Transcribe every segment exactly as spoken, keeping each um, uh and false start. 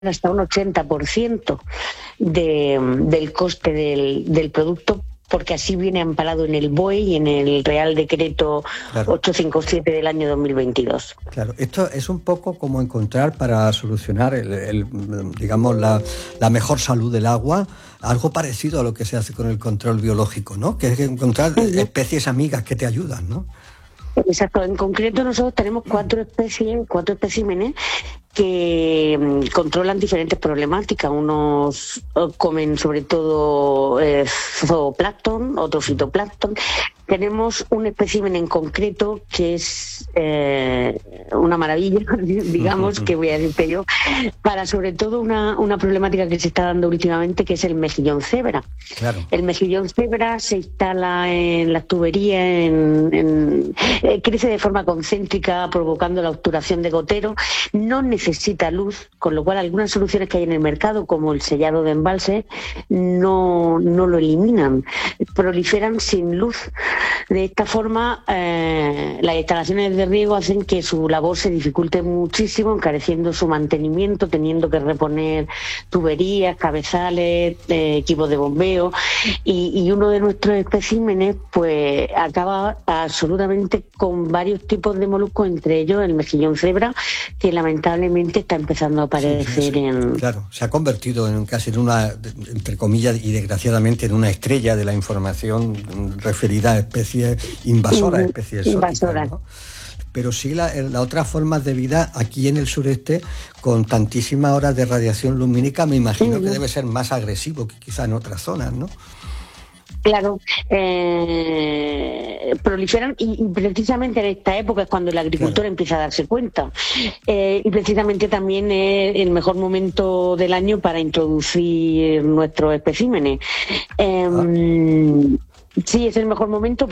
hasta un ochenta por ciento de, del coste del, del producto, porque así viene amparado en el B O E y en el Real Decreto claro. ochocientos cincuenta y siete del año dos mil veintidós. Claro, esto es un poco como encontrar para solucionar, el, el, digamos, la, la mejor salud del agua, algo parecido a lo que se hace con el control biológico, ¿no? Que es encontrar uh-huh. especies amigas que te ayudan, ¿no? Exacto. En concreto nosotros tenemos cuatro especies, cuatro especímenes que um, controlan diferentes problemáticas. Unos uh, comen sobre todo eh, zooplancton, otros fitoplancton. Tenemos un espécimen en concreto que es eh, una maravilla, digamos, que voy a decirte yo, para sobre todo una, una problemática que se está dando últimamente, que es el mejillón cebra. Claro. El mejillón cebra se instala en las tuberías, en, en, eh, crece de forma concéntrica, provocando la obturación de gotero, no necesita luz, con lo cual algunas soluciones que hay en el mercado, como el sellado de embalse, no, no lo eliminan, proliferan sin luz. De esta forma, eh, las instalaciones de riego hacen que su labor se dificulte muchísimo, encareciendo su mantenimiento, teniendo que reponer tuberías, cabezales, eh, equipos de bombeo, y, y uno de nuestros especímenes pues acaba absolutamente con varios tipos de moluscos, entre ellos el mejillón cebra, que lamentablemente está empezando a aparecer sí, sí, en... Claro, se ha convertido en casi en una, entre comillas y desgraciadamente, en una estrella de la información referida a especies invasoras, especies exóticas, ¿no? Pero sí la, la otras formas de vida aquí en el sureste, con tantísimas horas de radiación lumínica, me imagino uh-huh. que debe ser más agresivo que quizá en otras zonas, ¿no? Claro, eh, proliferan y, y precisamente en esta época es cuando el agricultor claro. empieza a darse cuenta, eh, y precisamente también es el mejor momento del año para introducir nuestros especímenes. Eh, ah. Sí, es el mejor momento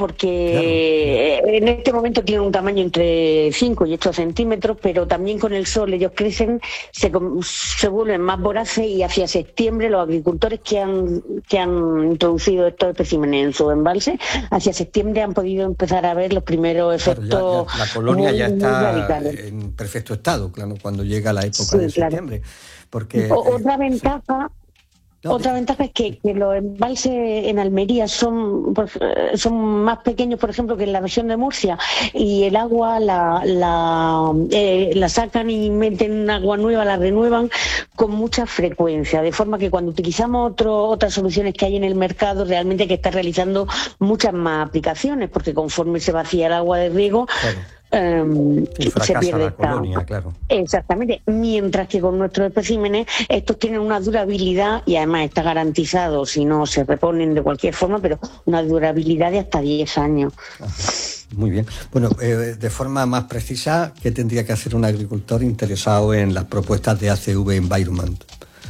porque claro. en este momento tienen un tamaño entre cinco y ocho centímetros, pero también con el sol ellos crecen, se, se vuelven más voraces, y hacia septiembre los agricultores que han, que han introducido estos especímenes en su embalse, hacia septiembre han podido empezar a ver los primeros efectos. Claro, ya, ya, la colonia muy, ya está en perfecto estado, claro, cuando llega la época sí, de claro. septiembre. Porque, o, otra eh, ventaja... No, Otra ventaja es que, que los embalses en Almería son, pues, son más pequeños, por ejemplo, que en la región de Murcia, y el agua la, la, eh, la sacan y meten agua nueva, la renuevan con mucha frecuencia, de forma que cuando utilizamos otro, otras soluciones que hay en el mercado, realmente hay que estar realizando muchas más aplicaciones, porque conforme se vacía el agua de riego... Claro. Um, se pierde la colonia, claro. Exactamente, mientras que con nuestros especímenes estos tienen una durabilidad, y además está garantizado, si no se reponen de cualquier forma, pero una durabilidad de hasta diez años. Ajá. Muy bien. Bueno, eh, de forma más precisa, ¿qué tendría que hacer un agricultor interesado en las propuestas de A C V Environment?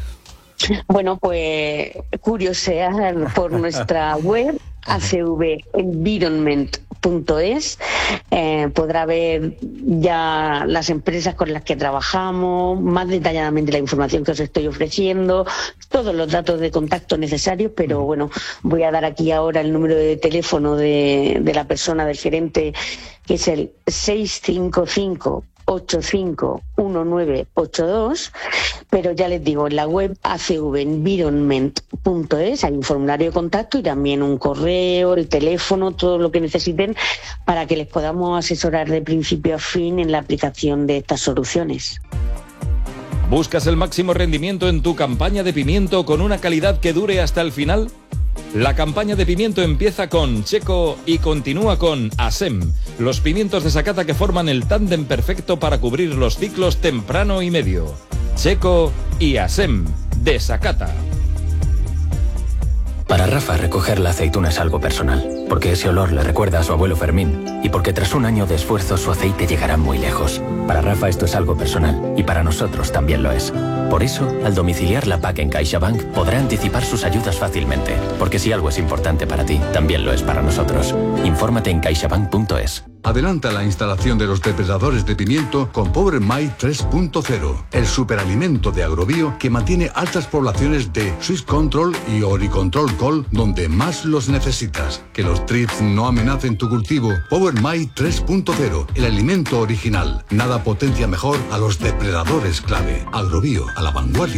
Bueno, pues curiosear por nuestra web a c v environment punto es, eh, podrá ver ya las empresas con las que trabajamos, más detalladamente la información que os estoy ofreciendo, todos los datos de contacto necesarios, pero bueno, voy a dar aquí ahora el número de teléfono de, de la persona, del gerente, que es el seis cinco cinco, ocho cinco uno nueve ocho dos, pero ya les digo, en la web a c v environment punto es hay un formulario de contacto y también un correo, el teléfono, todo lo que necesiten para que les podamos asesorar de principio a fin en la aplicación de estas soluciones. ¿Buscas el máximo rendimiento en tu campaña de pimiento con una calidad que dure hasta el final? La campaña de pimiento empieza con Checo y continúa con Asem, los pimientos de Sakata que forman el tándem perfecto para cubrir los ciclos temprano y medio. Checo y Asem, de Sakata. Para Rafa, recoger la aceituna es algo personal, porque ese olor le recuerda a su abuelo Fermín, y porque tras un año de esfuerzo su aceite llegará muy lejos. Para Rafa esto es algo personal, y para nosotros también lo es. Por eso, al domiciliar la P A C en CaixaBank, podrá anticipar sus ayudas fácilmente, porque si algo es importante para ti, también lo es para nosotros. Infórmate en caixabank punto es. Adelanta la instalación de los depredadores de pimiento con Power My tres punto cero, el superalimento de Agrobio que mantiene altas poblaciones de Swiss Control y Oricontrol Col donde más los necesitas. Que los thrips no amenacen tu cultivo. Power My tres punto cero, el alimento original. Nada potencia mejor a los depredadores clave. Agrobio, a la vanguardia.